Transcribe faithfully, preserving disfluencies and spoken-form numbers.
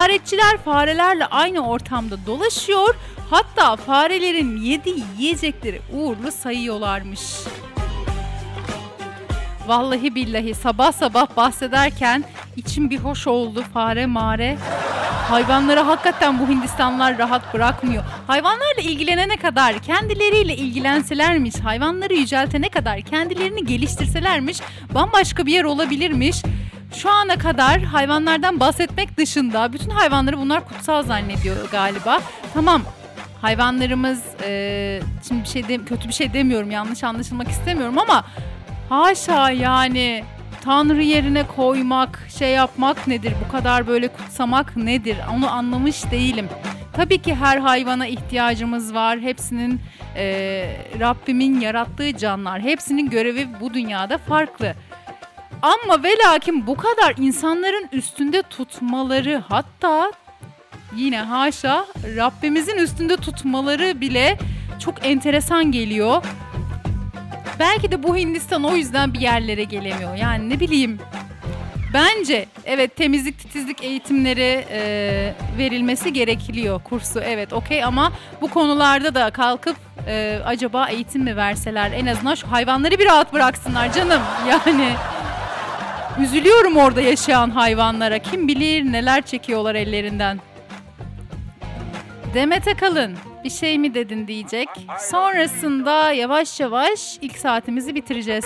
Ziyaretçiler farelerle aynı ortamda dolaşıyor. Hatta farelerin yediği yiyecekleri uğurlu sayıyorlarmış. Vallahi billahi sabah sabah bahsederken içim bir hoş oldu. Fare mare. Hayvanları hakikaten bu Hindistanlılar rahat bırakmıyor. Hayvanlarla ilgilenene kadar kendileriyle ilgilenselermiş, hayvanları yüceltene kadar kendilerini geliştirselermiş, bambaşka bir yer olabilirmiş. Şu ana kadar hayvanlardan bahsetmek dışında bütün hayvanları bunlar kutsal zannediyor galiba. Tamam, hayvanlarımız e, şimdi bir şey de, kötü bir şey demiyorum, yanlış anlaşılmak istemiyorum ama haşa yani Tanrı yerine koymak, şey yapmak nedir? Bu kadar böyle kutsamak nedir? Onu anlamış değilim. Tabii ki her hayvana ihtiyacımız var. Hepsinin e, Rabbimin yarattığı canlar. Hepsinin görevi bu dünyada farklı. Ama ve lakin bu kadar insanların üstünde tutmaları, hatta yine haşa Rabbimizin üstünde tutmaları bile çok enteresan geliyor. Belki de bu Hindistan o yüzden bir yerlere gelemiyor. Yani ne bileyim. Bence evet temizlik titizlik eğitimleri e, verilmesi gerekiyor, kursu evet okey, ama bu konularda da kalkıp e, acaba eğitim mi verseler, en azından şu hayvanları bir rahat bıraksınlar canım. Yani üzülüyorum orada yaşayan hayvanlara, kim bilir neler çekiyorlar ellerinden. Demet Akalın bir şey mi dedin diyecek. Sonrasında yavaş yavaş ilk saatimizi bitireceğiz.